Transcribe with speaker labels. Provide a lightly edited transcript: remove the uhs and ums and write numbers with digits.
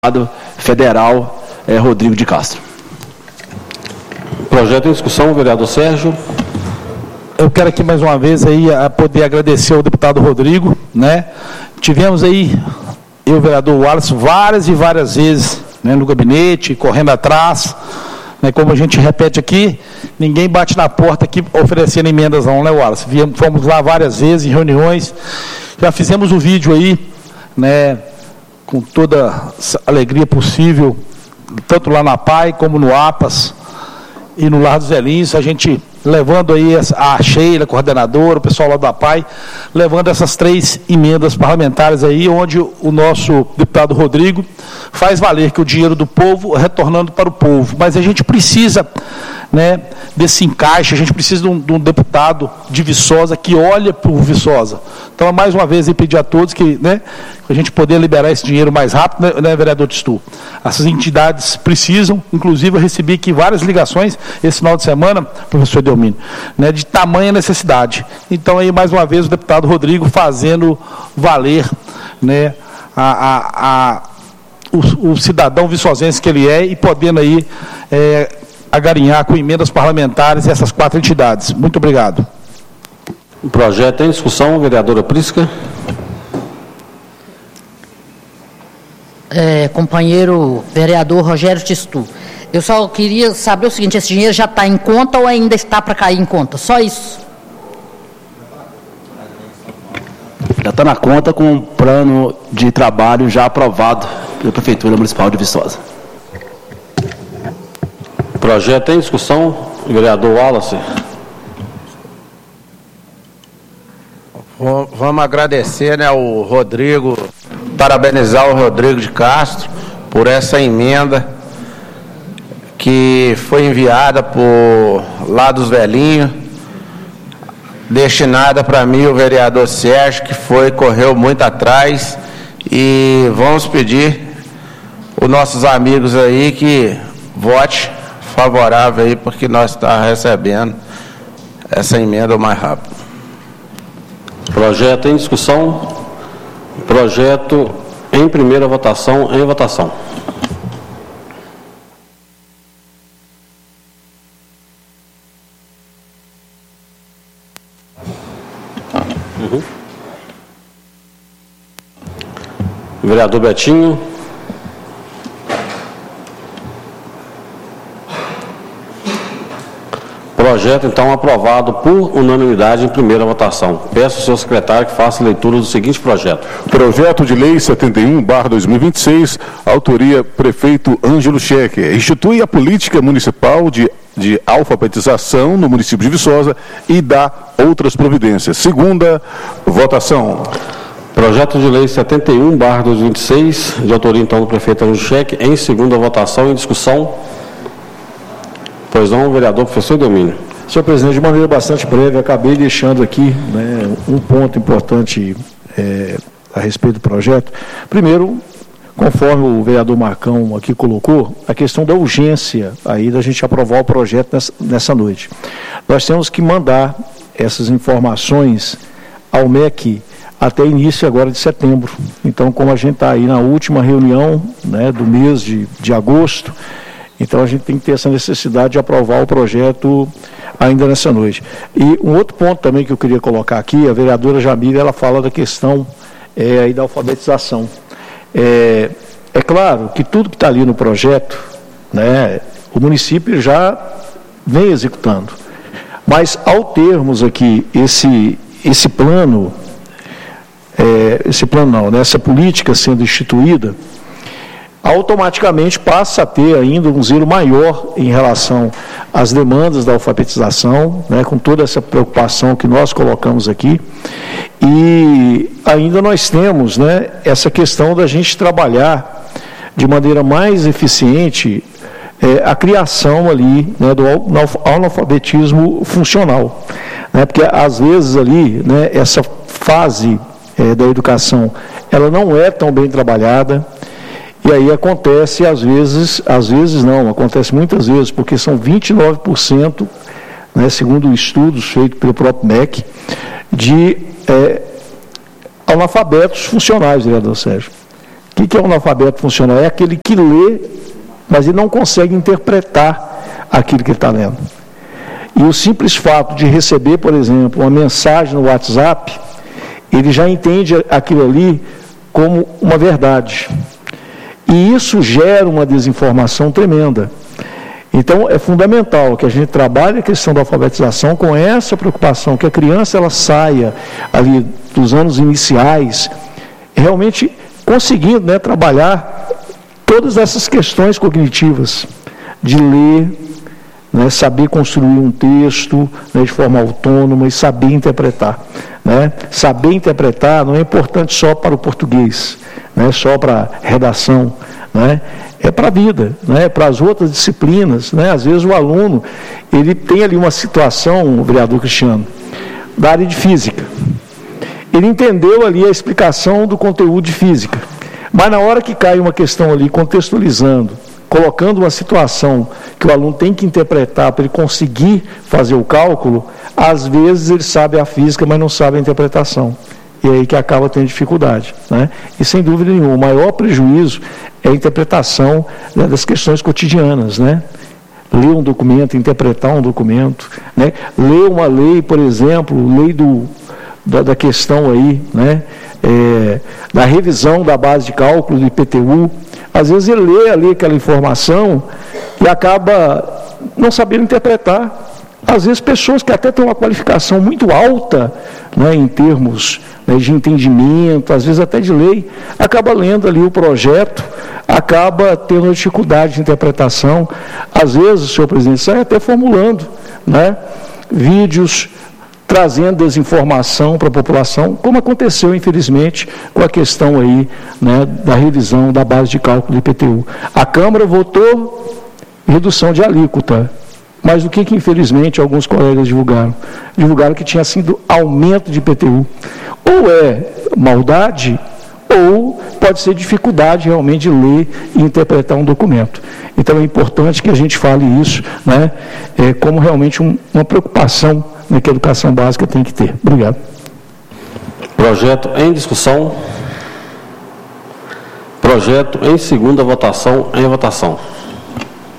Speaker 1: federal Rodrigo de Castro.
Speaker 2: Projeto em discussão, vereador Sérgio.
Speaker 3: Eu quero aqui mais uma vez aí poder agradecer ao deputado Rodrigo, né? Tivemos aí, eu, vereador Wallace, várias e várias vezes, né, no gabinete, correndo atrás, né, como a gente repete aqui, ninguém bate na porta aqui oferecendo emendas não, né, Wallace? Fomos lá várias vezes em reuniões, já fizemos o vídeo aí, né, com toda a alegria possível, tanto lá na PAI como no APAS e no Lar dos Velhinhos, a gente levando aí a Sheila, coordenadora, o pessoal lá da PAI, levando essas 3 emendas parlamentares aí, onde o nosso deputado Rodrigo faz valer que o dinheiro do povo retornando para o povo. Mas a gente precisa, né, desse encaixe, a gente precisa de um deputado de Viçosa que olha para o Viçosa. Então, mais uma vez, eu pedir a todos que, né, a gente poder liberar esse dinheiro mais rápido, né, vereador Tistu? Essas entidades precisam, inclusive eu recebi aqui várias ligações esse final de semana, professor Delmino, né, de tamanha necessidade. Então, aí, mais uma vez, o deputado Rodrigo fazendo valer, né, o cidadão viçosense que ele é e podendo aí agarinhar com emendas parlamentares essas 4 entidades. Muito obrigado.
Speaker 2: O projeto em discussão, vereadora Prisca.
Speaker 4: Companheiro vereador Rogério Tistu, eu só queria saber o seguinte: esse dinheiro já está em conta ou ainda está para cair em conta? Só isso.
Speaker 1: Já está na conta com um plano de trabalho já aprovado pela Prefeitura Municipal de Viçosa.
Speaker 2: Projeto em discussão, vereador Wallace.
Speaker 5: Vamos agradecer, né, o Rodrigo, parabenizar o Rodrigo de Castro por essa emenda que foi enviada por lá dos Velhinhos, destinada para mim, o vereador Sérgio, que correu muito atrás, e vamos pedir os nossos amigos aí que vote favorável aí, porque nós estamos recebendo essa emenda o mais rápido.
Speaker 2: Projeto em discussão, projeto em primeira votação, em votação. Vereador Betinho. Projeto, então, aprovado por unanimidade em primeira votação. Peço ao senhor secretário que faça a leitura do seguinte projeto.
Speaker 6: Projeto de Lei 71/2026, autoria prefeito Ângelo Schecker, institui a política municipal de alfabetização no município de Viçosa e dá outras providências. Segunda votação.
Speaker 2: Projeto de Lei 71/2026, de autoria, então, do prefeito Ângelo Schecker, em segunda votação, em discussão. Pois não, vereador professor Delmino.
Speaker 7: Senhor presidente, de maneira bastante breve, acabei deixando aqui, né, um ponto importante a respeito do projeto. Primeiro, conforme o vereador Marcão aqui colocou, a questão da urgência aí da gente aprovar o projeto nessa noite. Nós temos que mandar essas informações ao MEC até início agora de setembro. Então, como a gente está aí na última reunião, né, do mês de agosto, então a gente tem que ter essa necessidade de aprovar o projeto ainda nessa noite. E um outro ponto também que eu queria colocar aqui, a vereadora Jamila, ela fala da questão aí da alfabetização. É claro que tudo que está ali no projeto, né, o município já vem executando. Mas ao termos aqui esse plano, essa política sendo instituída, automaticamente passa a ter ainda um zelo maior em relação às demandas da alfabetização, né, com toda essa preocupação que nós colocamos aqui. E ainda nós temos, né, essa questão da gente trabalhar de maneira mais eficiente a criação ali, né, do analfabetismo funcional. Né, porque às vezes ali, né, essa fase da educação, ela não é tão bem trabalhada. E aí acontece, às vezes não, acontece muitas vezes, porque são 29%, né, segundo estudos feitos pelo próprio MEC, de analfabetos funcionais, vereador Sérgio. O que é um analfabeto funcional? É aquele que lê, mas ele não consegue interpretar aquilo que ele está lendo. E o simples fato de receber, por exemplo, uma mensagem no WhatsApp, ele já entende aquilo ali como uma verdade. E isso gera uma desinformação tremenda. Então, é fundamental que a gente trabalhe a questão da alfabetização com essa preocupação, que a criança ela saia ali dos anos iniciais, realmente conseguindo, né, trabalhar todas essas questões cognitivas, de ler, né, saber construir um texto, né, de forma autônoma e saber interpretar. Né? Saber interpretar não é importante só para o português, não é só para a redação, né? É para a vida, né? Para as outras disciplinas. Né? Às vezes o aluno ele tem ali uma situação, vereador Cristiano, da área de física. Ele entendeu ali a explicação do conteúdo de física, mas na hora que cai uma questão ali, contextualizando, colocando uma situação que o aluno tem que interpretar para ele conseguir fazer o cálculo, às vezes ele sabe a física, mas não sabe a interpretação. E é aí que acaba tendo dificuldade. Né? E sem dúvida nenhuma, o maior prejuízo é a interpretação, né, das questões cotidianas. Né? Ler um documento, interpretar um documento, né? Ler uma lei, por exemplo, lei da questão aí, né? Da revisão da base de cálculo do IPTU. Às vezes ele lê ali aquela informação e acaba não sabendo interpretar. Às vezes pessoas que até têm uma qualificação muito alta, né, em termos, né, de entendimento, às vezes até de lei, acaba lendo ali o projeto, acaba tendo dificuldade de interpretação. Às vezes, senhor presidente, sai até formulando, né, vídeos trazendo desinformação para a população, como aconteceu, infelizmente, com a questão aí, né, da revisão da base de cálculo do IPTU. A Câmara votou redução de alíquota, mas o que infelizmente alguns colegas divulgaram? Divulgaram que tinha sido aumento de IPTU. Ou é maldade, ou pode ser dificuldade realmente de ler e interpretar um documento. Então é importante que a gente fale isso, né, como realmente uma preocupação, né, que a educação básica tem que ter. Obrigado.
Speaker 2: Projeto em discussão. Projeto em segunda votação. Em votação.